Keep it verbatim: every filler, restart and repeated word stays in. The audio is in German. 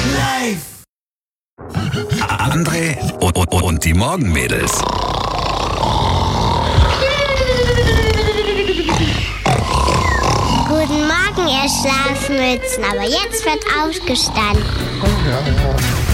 Live! André und, und, und die Morgenmädels. Guten Morgen, ihr Schlafmützen. Aber jetzt wird aufgestanden. Ja, ja.